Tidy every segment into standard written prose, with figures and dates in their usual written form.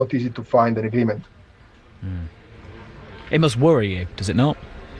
not easy to find an agreement. It must worry you, does it not?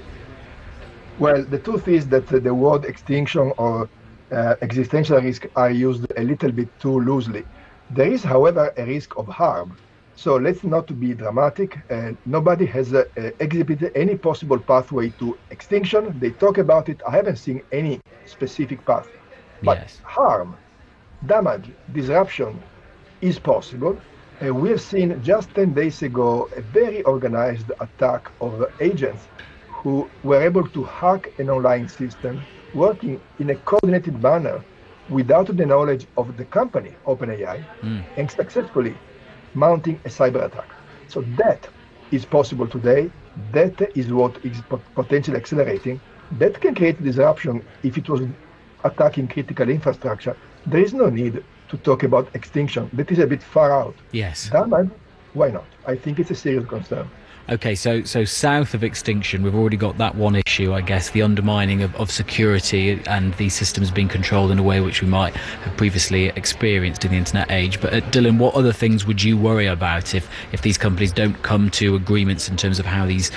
Well, the truth is that the word extinction or existential risk are used a little bit too loosely. There is, however, a risk of harm. So let's not be dramatic. Nobody has exhibited any possible pathway to extinction. They talk about it. I haven't seen any specific path. But Yes. harm, damage, disruption is possible. We have seen just 10 days ago a very organized attack of agents who were able to hack an online system working in a coordinated manner without the knowledge of the company, OpenAI, and successfully mounting a cyber attack. So that is possible today. That is what is potentially accelerating. That can create disruption if it was attacking critical infrastructure. There is no need to talk about extinction. That is a bit far out. Yes. Damage, why not? I think it's a serious concern. Okay, so south of extinction, we've already got that one issue, I guess, the undermining of security and these systems being controlled in a way which we might have previously experienced in the internet age. But Dylan, what other things would you worry about if these companies don't come to agreements in terms of how these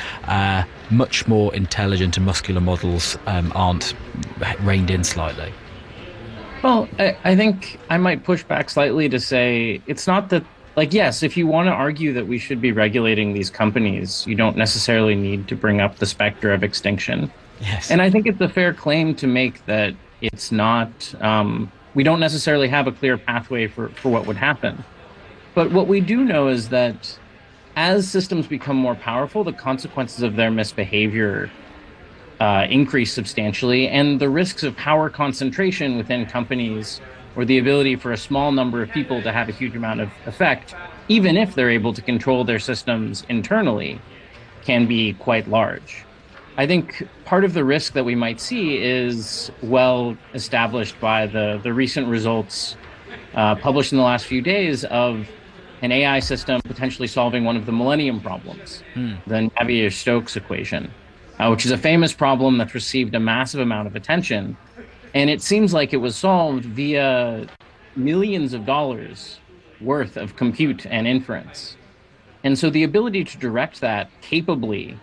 much more intelligent and muscular models aren't reined in slightly? Well, I think I might push back slightly to say it's not that, like, yes, if you want to argue that we should be regulating these companies, you don't necessarily need to bring up the specter of extinction. Yes. And I think it's a fair claim to make that it's not, we don't necessarily have a clear pathway for what would happen. But what we do know is that as systems become more powerful, the consequences of their misbehavior increase substantially, and the risks of power concentration within companies or the ability for a small number of people to have a huge amount of effect, even if they're able to control their systems internally, can be quite large. I think part of the risk that we might see is well established by the recent results published in the last few days of an AI system potentially solving one of the millennium problems, the Navier-Stokes equation, which is a famous problem that's received a massive amount of attention. And it seems like it was solved via millions of dollars worth of compute and inference. And so the ability to direct that capably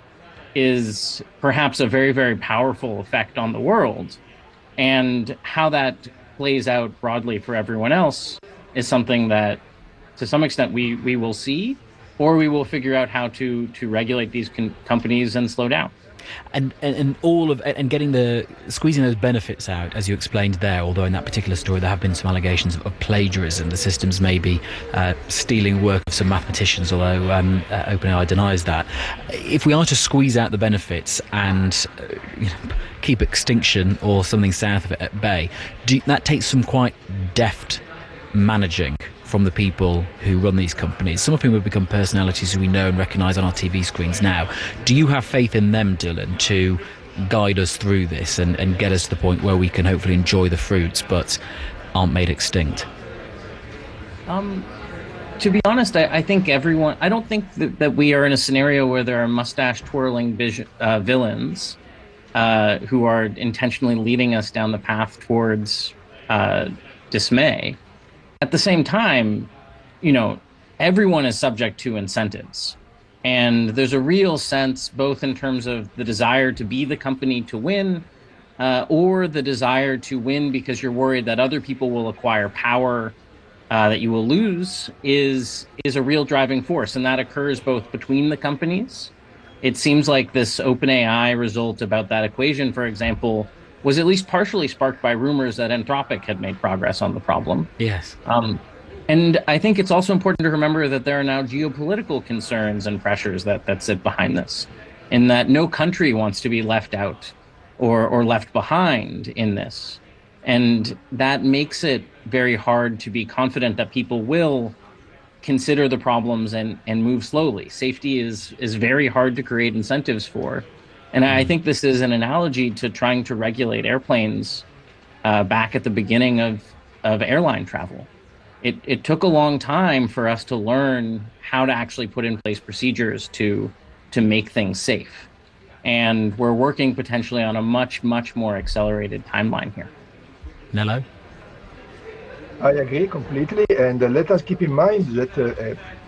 is perhaps a very, very powerful effect on the world. And how that plays out broadly for everyone else is something that, to some extent, we will see, or we will figure out how to regulate these companies and slow down. And all of and getting squeezing those benefits out, as you explained there. Although in that particular story there have been some allegations of plagiarism, the systems may be stealing work of some mathematicians, although OpenAI denies that. If we are to squeeze out the benefits and keep extinction or something south of it at bay, that takes some quite deft managing from the people who run these companies, some of whom have become personalities who we know and recognise on our TV screens now. Do you have faith in them, Dylan, to guide us through this and get us to the point where we can hopefully enjoy the fruits but aren't made extinct? To be honest, I think everyone, I don't think that we are in a scenario where there are mustache twirling villains who are intentionally leading us down the path towards dismay. At the same time, everyone is subject to incentives. And there's a real sense, both in terms of the desire to be the company to win, or the desire to win because you're worried that other people will acquire power that you will lose, is a real driving force. And that occurs both between the companies. It seems like this OpenAI result about that equation, for example, was at least partially sparked by rumors that Anthropic had made progress on the problem. Yes. And I think it's also important to remember that there are now geopolitical concerns and pressures that sit behind this, in that no country wants to be left out or left behind in this. And that makes it very hard to be confident that people will consider the problems and move slowly. Safety is very hard to create incentives for. And I think this is an analogy to trying to regulate airplanes back at the beginning of airline travel. It took a long time for us to learn how to actually put in place procedures to make things safe. And we're working potentially on a much, much more accelerated timeline here. Nello? I agree completely. And let us keep in mind that